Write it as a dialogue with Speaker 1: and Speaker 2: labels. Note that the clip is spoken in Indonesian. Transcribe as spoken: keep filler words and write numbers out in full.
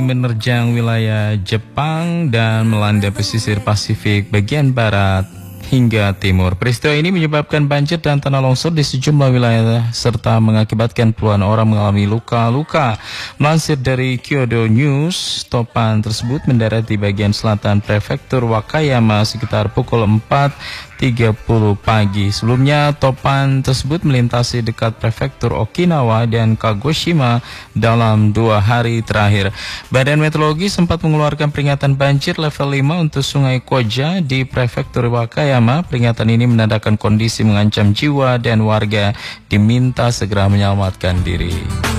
Speaker 1: Menerjang wilayah Jepang dan melanda pesisir Pasifik bagian barat hingga timur. Peristiwa ini menyebabkan banjir dan tanah longsor di sejumlah wilayah serta mengakibatkan puluhan orang mengalami luka-luka. Melansir dari Kyodo News, topan tersebut mendarat di bagian selatan prefektur Wakayama sekitar pukul empat tiga puluh pagi. Sebelumnya, topan tersebut melintasi dekat prefektur Okinawa dan Kagoshima dalam dua hari terakhir. Badan Meteorologi sempat mengeluarkan peringatan banjir level lima untuk Sungai Koja di prefektur Wakayama. Peringatan ini menandakan kondisi mengancam jiwa dan warga diminta segera menyelamatkan diri.